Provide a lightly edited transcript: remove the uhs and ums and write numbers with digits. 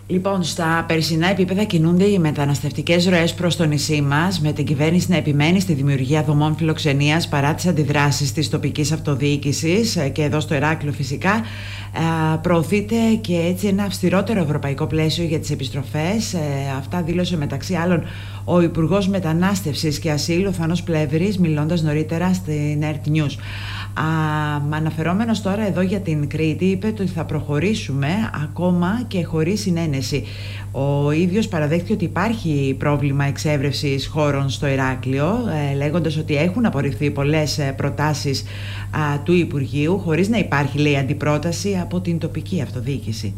Λοιπόν, στα περσινά επίπεδα κινούνται οι μεταναστευτικές ροές προς το νησί μας, με την κυβέρνηση να επιμένει στη δημιουργία δομών φιλοξενίας παρά τις αντιδράσεις της τοπικής αυτοδιοίκησης, και εδώ στο Ηράκλειο φυσικά προωθείται και έτσι ένα αυστηρότερο ευρωπαϊκό πλαίσιο για τις επιστροφές. Αυτά δήλωσε μεταξύ άλλων ο Υπουργός Μετανάστευσης και Ασύλου Θάνος Πλεύρης, μιλώντας νωρίτερα στην ERT News. Αναφερόμενος τώρα εδώ για την Κρήτη, είπε ότι θα προχωρήσουμε ακόμα και χωρίς συνένεση. Ο ίδιος παραδέχθηκε ότι υπάρχει πρόβλημα εξέβρευσης χώρων στο Ηράκλειο, λέγοντας ότι έχουν απορριφθεί πολλές προτάσεις του Υπουργείου, χωρίς να υπάρχει, λέει, αντιπρόταση από την τοπική αυτοδιοίκηση.